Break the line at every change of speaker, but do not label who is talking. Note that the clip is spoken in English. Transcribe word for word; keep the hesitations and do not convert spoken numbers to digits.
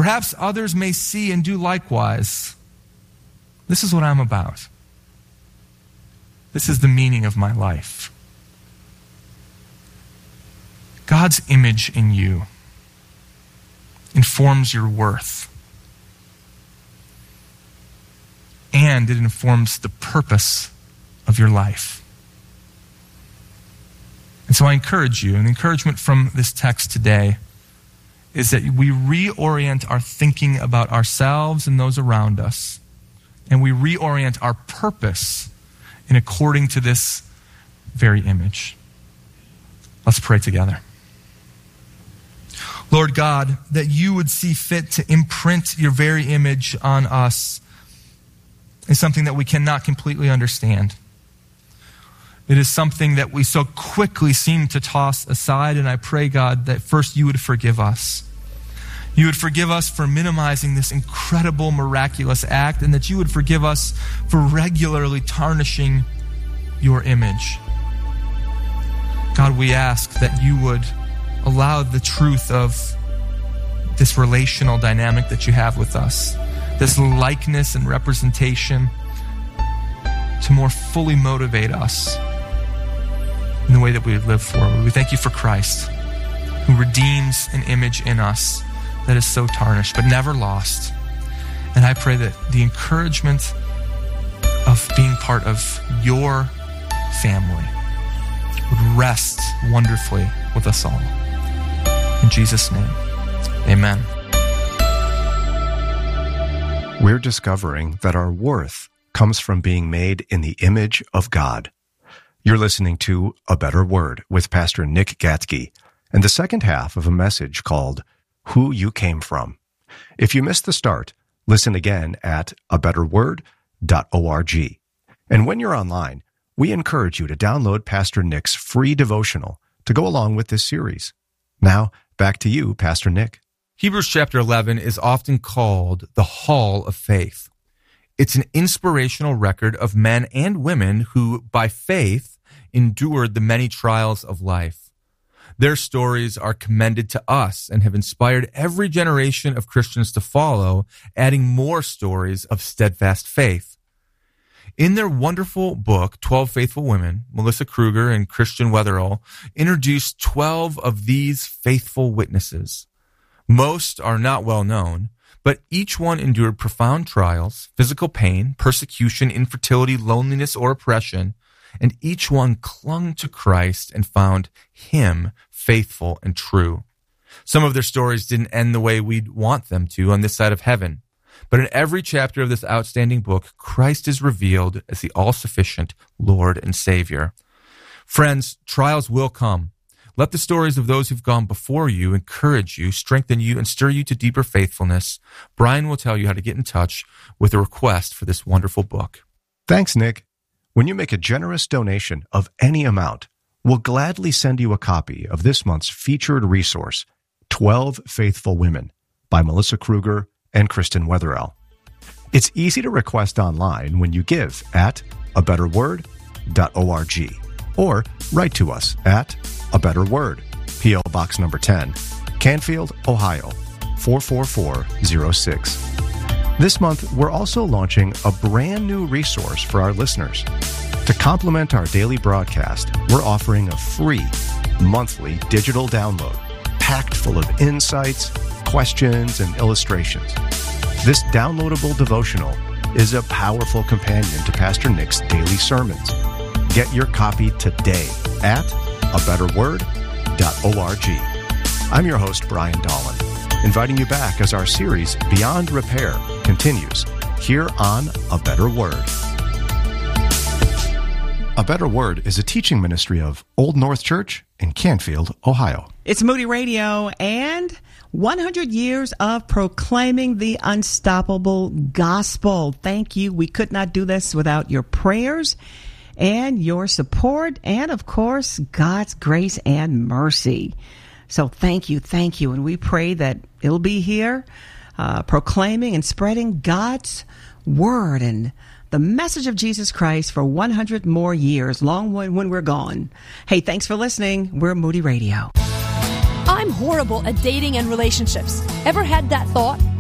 perhaps others may see and do likewise. This is what I'm about. This is the meaning of my life. God's image in you informs your worth. And it informs the purpose of your life. And so I encourage you, and the encouragement from this text today is that we reorient our thinking about ourselves and those around us, and we reorient our purpose in according to this very image. Let's pray together. Lord God, that you would see fit to imprint your very image on us is something that we cannot completely understand. It is something that we so quickly seem to toss aside, and I pray, God, that first you would forgive us. You would forgive us for minimizing this incredible, miraculous act, and that you would forgive us for regularly tarnishing your image. God, we ask that you would allow the truth of this relational dynamic that you have with us, this likeness and representation, to more fully motivate us in the way that we live forward. We thank you for Christ, who redeems an image in us that is so tarnished, but never lost. And I pray that the encouragement of being part of your family would rest wonderfully with us all. In Jesus' name, amen.
We're discovering that our worth comes from being made in the image of God. You're listening to A Better Word with Pastor Nick Gatzke, and the second half of a message called Who You Came From. If you missed the start, listen again at a better word dot org. And when you're online, we encourage you to download Pastor Nick's free devotional to go along with this series. Now, back to you, Pastor Nick.
Hebrews chapter eleven is often called the Hall of Faith. It's an inspirational record of men and women who, by faith, endured the many trials of life. Their stories are commended to us and have inspired every generation of Christians to follow, adding more stories of steadfast faith. In their wonderful book, twelve Faithful Women, Melissa Kruger and Christian Wetherell introduced twelve of these faithful witnesses. Most are not well known, but each one endured profound trials, physical pain, persecution, infertility, loneliness, or oppression, and each one clung to Christ and found him faithful and true. Some of their stories didn't end the way we'd want them to on this side of heaven. But in every chapter of this outstanding book, Christ is revealed as the all-sufficient Lord and Savior. Friends, trials will come. Let the stories of those who've gone before you encourage you, strengthen you, and stir you to deeper faithfulness. Brian will tell you how to get in touch with a request for this wonderful book.
Thanks, Nick. When you make a generous donation of any amount, we'll gladly send you a copy of this month's featured resource, twelve Faithful Women, by Melissa Kruger and Kristen Wetherell. It's easy to request online when you give at a better word dot org or write to us at A Better Word, P O Box number ten, Canfield, Ohio, four four four zero six. This month, we're also launching a brand new resource for our listeners. To complement our daily broadcast, we're offering a free monthly digital download packed full of insights, questions, and illustrations. This downloadable devotional is a powerful companion to Pastor Nick's daily sermons. Get your copy today at a better word dot org. I'm your host, Brian Dolan, inviting you back as our series Beyond Repair continues here on A Better Word. A Better Word is a teaching ministry of Old North Church in Canfield, Ohio.
It's Moody Radio and one hundred years of proclaiming the unstoppable gospel. Thank you. We could not do this without your prayers and your support and, of course, God's grace and mercy. So thank you, thank you. And we pray that it'll be here uh, proclaiming and spreading God's word and the message of Jesus Christ for one hundred more years, long when, when we're gone. Hey, thanks for listening. We're Moody Radio.
I'm horrible at dating and relationships. Ever had that thought?